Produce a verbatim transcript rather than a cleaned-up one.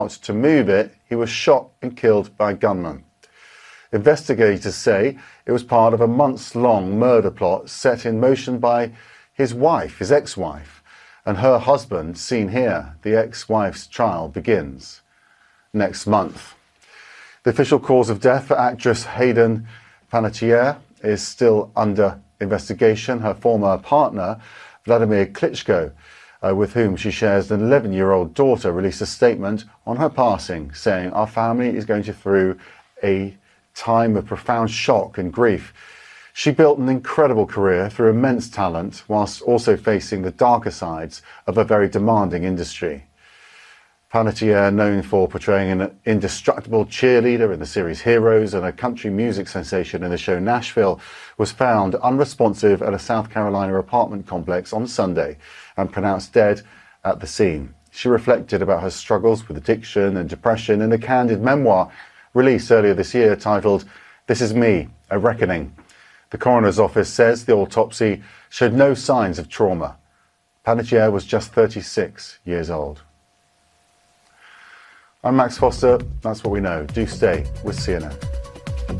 to move it, he was shot and killed by a gunman. Investigators say it was part of a months-long murder plot set in motion by his wife, his ex-wife, and her husband, seen here. The ex-wife's trial begins next month. The official cause of death for actress Hayden Panettiere is still under investigation. Her former partner, Vladimir Klitschko, uh, with whom she shares an eleven-year-old daughter, released a statement on her passing, saying, "Our family is going through a time of profound shock and grief. She built an incredible career through immense talent, whilst also facing the darker sides of a very demanding industry." Panettiere, known for portraying an indestructible cheerleader in the series Heroes and a country music sensation in the show Nashville, was found unresponsive at a South Carolina apartment complex on Sunday and pronounced dead at the scene. She reflected about her struggles with addiction and depression in a candid memoir released earlier this year titled "This Is Me, A Reckoning." The coroner's office says the autopsy showed no signs of trauma. Panettiere was just thirty-six years old. I'm Max Foster. That's what we know. Do stay with C N N.